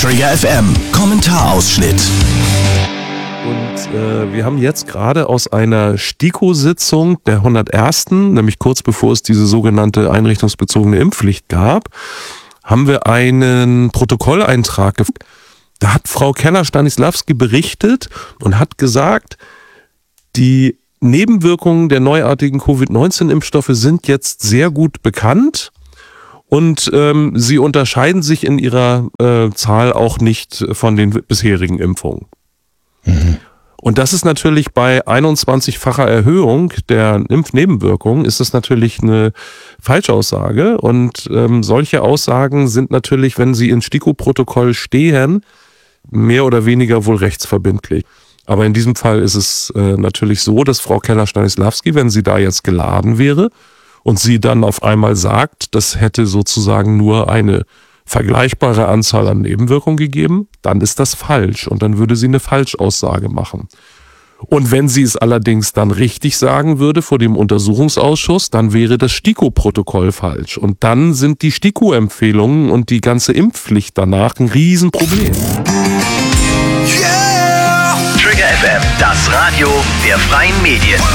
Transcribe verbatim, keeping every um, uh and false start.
Trigger F M, Kommentarausschnitt. Und äh, wir haben jetzt gerade aus einer STIKO-Sitzung der hundertersten, nämlich kurz bevor es diese sogenannte einrichtungsbezogene Impfpflicht gab, haben wir einen Protokolleintrag. Da hat Frau Keller-Stanislawski berichtet und hat gesagt, die Nebenwirkungen der neuartigen Covid neunzehn Impfstoffe sind jetzt sehr gut bekannt. Und ähm, sie unterscheiden sich in ihrer äh, Zahl auch nicht von den bisherigen Impfungen. Mhm. Und das ist natürlich bei einundzwanzigfacher Erhöhung der Impfnebenwirkungen ist das natürlich eine Falschaussage. Und ähm, solche Aussagen sind natürlich, wenn sie in STIKO-Protokoll stehen, mehr oder weniger wohl rechtsverbindlich. Aber in diesem Fall ist es äh, natürlich so, dass Frau Keller-Stanislawski, wenn sie da jetzt geladen wäre und sie dann auf einmal sagt, das hätte sozusagen nur eine vergleichbare Anzahl an Nebenwirkungen gegeben, dann ist das falsch und dann würde sie eine Falschaussage machen. Und wenn sie es allerdings dann richtig sagen würde vor dem Untersuchungsausschuss, dann wäre das STIKO-Protokoll falsch. Und dann sind die STIKO-Empfehlungen und die ganze Impfpflicht danach ein Riesenproblem. Yeah! Trigger F M, das Radio der freien Medien.